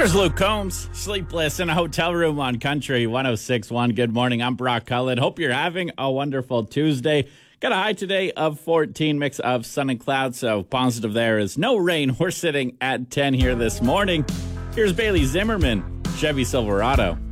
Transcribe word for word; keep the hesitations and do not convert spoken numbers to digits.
There's Luke Combs, sleepless in a hotel room on Country one oh six point one. Good morning. I'm Brock Cullen. Hope you're having a wonderful Tuesday. Got a high today of fourteen, mix of sun and clouds, so positive there is no rain. We're sitting at ten here this morning. Here's Bailey Zimmerman, Chevy Silverado.